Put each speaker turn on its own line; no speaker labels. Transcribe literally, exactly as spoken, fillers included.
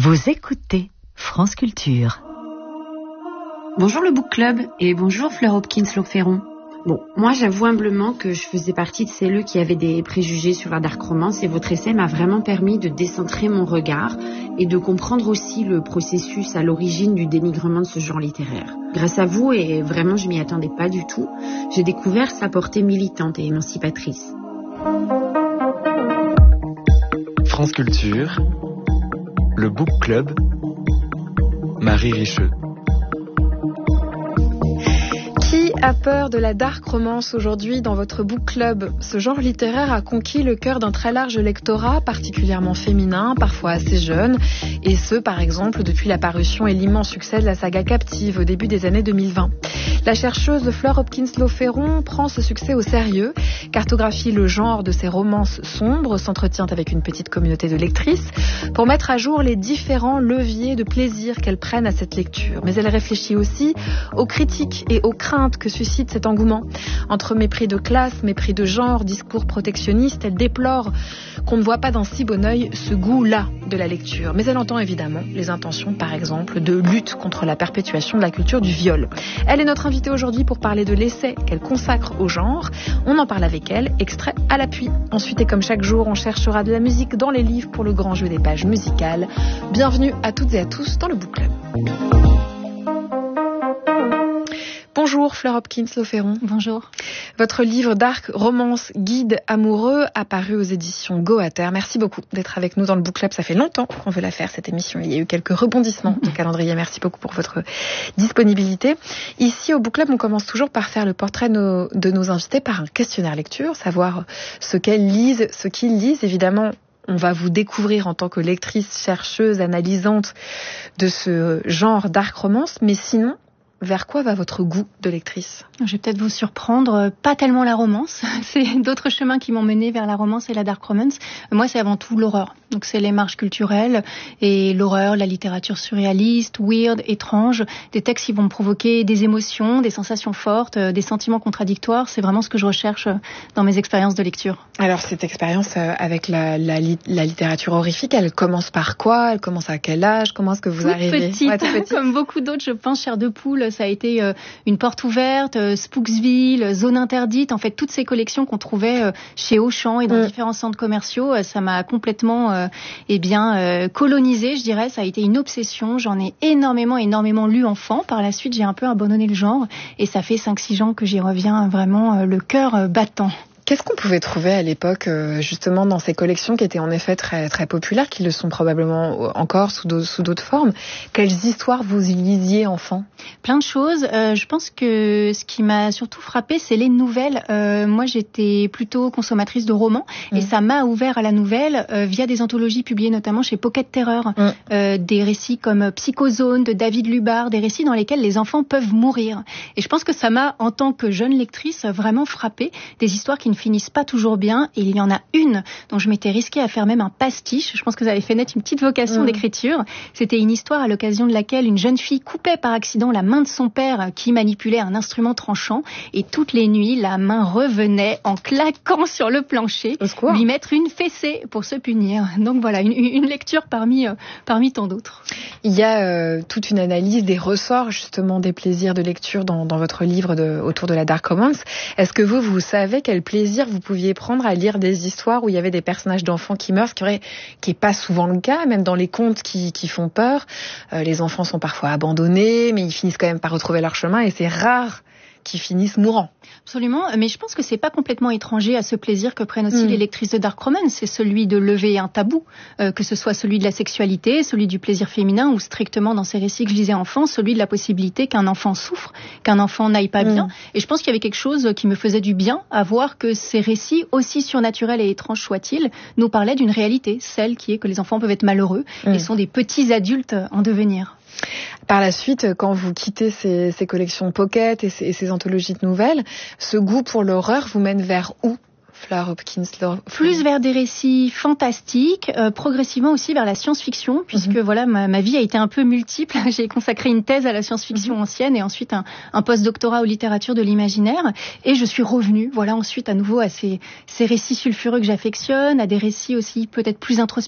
Vous écoutez France Culture.
Bonjour le Book Club et bonjour Fleur Hopkins-Loferron. Bon, moi j'avoue humblement que je faisais partie de celles qui avaient des préjugés sur la dark romance et votre essai m'a vraiment permis de décentrer mon regard et de comprendre aussi le processus à l'origine du dénigrement de ce genre littéraire. Grâce à vous, et vraiment je m'y attendais pas du tout, j'ai découvert sa portée militante et émancipatrice.
France Culture, le Book Club, Marie Richeux.
Qui a peur de la dark romance aujourd'hui dans votre book club? Ce genre littéraire a conquis le cœur d'un très large lectorat, particulièrement féminin, parfois assez jeune, et ce, par exemple, depuis la parution et l'immense succès de la saga Captive au début des années deux mille vingt. La chercheuse Fleur Hopkins-Loferron prend ce succès au sérieux, cartographie le genre de ces romances sombres, s'entretient avec une petite communauté de lectrices pour mettre à jour les différents leviers de plaisir qu'elles prennent à cette lecture. Mais elle réfléchit aussi aux critiques et aux craintes que suscite cet engouement. Entre mépris de classe, mépris de genre, discours protectionnistes, elle déplore qu'on ne voit pas d'un si bon œil ce goût-là de la lecture. Mais elle entend évidemment les intentions, par exemple, de lutte contre la perpétuation de la culture du viol. Elle est notre invitée aujourd'hui pour parler de l'essai qu'elle consacre au genre. On en parle avec elle, extrait à l'appui. Ensuite, et comme chaque jour, on cherchera de la musique dans les livres pour le grand jeu des pages musicales. Bienvenue à toutes et à tous dans le Book Club. Bonjour Fleur Hopkins-Loferron.
Bonjour.
Votre livre Dark Romance Guide amoureux apparu aux éditions Goater. Merci beaucoup d'être avec nous dans le Book Club. Ça fait longtemps qu'on veut la faire cette émission. Il y a eu quelques rebondissements de calendrier. Merci beaucoup pour votre disponibilité. Ici au Book Club, on commence toujours par faire le portrait de nos, de nos invités par un questionnaire lecture, savoir ce qu'elles lisent, ce qu'ils lisent. Évidemment, on va vous découvrir en tant que lectrice, chercheuse, analysante de ce genre dark romance. Mais sinon, vers quoi va votre goût de lectrice?
Je vais peut-être vous surprendre, pas tellement la romance. C'est d'autres chemins qui m'ont menée vers la romance et la dark romance. Moi, c'est avant tout l'horreur. Donc, c'est les marges culturelles et l'horreur, la littérature surréaliste, weird, étrange, des textes qui vont me provoquer des émotions, des sensations fortes, des sentiments contradictoires. C'est vraiment ce que je recherche dans mes expériences de lecture.
Alors, cette expérience avec la, la, la littérature horrifique, elle commence par quoi? Elle commence à quel âge? Comment est-ce que vous
toute
arrivez?
Petite,
ouais, toute petite.
Comme beaucoup d'autres, je pense, chair de poule. Ça a été euh, une porte ouverte, euh, Spooksville, Zone Interdite, en fait toutes ces collections qu'on trouvait euh, chez Auchan et dans mmh. différents centres commerciaux, euh, ça m'a complètement euh, eh bien euh, colonisée, je dirais. Ça a été une obsession. J'en ai énormément, énormément lu enfant. Par la suite, j'ai un peu abandonné le genre et ça fait cinq six ans que j'y reviens vraiment euh, le cœur euh, battant.
Qu'est-ce qu'on pouvait trouver à l'époque, justement, dans ces collections qui étaient en effet très, très populaires, qui le sont probablement encore sous d'autres, sous d'autres formes? Quelles histoires vous y lisiez enfant?
Plein de choses. Euh, je pense que ce qui m'a surtout frappée, c'est les nouvelles. Euh, moi, j'étais plutôt consommatrice de romans mmh. et ça m'a ouvert à la nouvelle euh, via des anthologies publiées notamment chez Pocket Terror. Mmh. Euh, des récits comme Psychozone de David Lubar, des récits dans lesquels les enfants peuvent mourir. Et je pense que ça m'a, en tant que jeune lectrice, vraiment frappée. Des histoires qui ne finissent pas toujours bien, et il y en a une dont je m'étais risquée à faire même un pastiche. Je pense que ça avait fait naître une petite vocation mmh. d'écriture. C'était une histoire à l'occasion de laquelle une jeune fille coupait par accident la main de son père qui manipulait un instrument tranchant, et toutes les nuits, la main revenait en claquant sur le plancher, lui mettre une fessée pour se punir. Donc voilà, une, une lecture parmi, euh, parmi tant d'autres.
Il y a euh, toute une analyse des ressorts justement des plaisirs de lecture dans, dans votre livre de, autour de la dark romance. Est-ce que vous, vous savez quel plaisir vous pouviez prendre à lire des histoires où il y avait des personnages d'enfants qui meurent, ce qui n'est qui est pas souvent le cas, même dans les contes qui, qui font peur. Euh, les enfants sont parfois abandonnés, mais ils finissent quand même par retrouver leur chemin, et c'est rare qui finissent mourants.
Absolument, mais je pense que c'est pas complètement étranger à ce plaisir que prennent aussi mmh. les lectrices de dark romance. C'est celui de lever un tabou, euh, que ce soit celui de la sexualité, celui du plaisir féminin, ou strictement dans ces récits que je lisais enfant, celui de la possibilité qu'un enfant souffre, qu'un enfant n'aille pas mmh. bien. Et je pense qu'il y avait quelque chose qui me faisait du bien à voir que ces récits, aussi surnaturels et étranges soient-ils, nous parlaient d'une réalité, celle qui est que les enfants peuvent être malheureux mmh. et sont des petits adultes en devenir.
Par la suite, quand vous quittez ces, ces collections Pocket et ces, et ces anthologies de nouvelles, ce goût pour l'horreur vous mène vers où, Fleur Hopkins-Loferron?
Plus vers des récits fantastiques, euh, progressivement aussi vers la science-fiction, puisque mm-hmm. voilà, ma, ma vie a été un peu multiple. J'ai consacré une thèse à la science-fiction mm-hmm. ancienne et ensuite un, un post-doctorat aux littératures de l'imaginaire. Et je suis revenue, voilà, ensuite à nouveau à ces, ces récits sulfureux que j'affectionne, à des récits aussi peut-être plus introspectifs,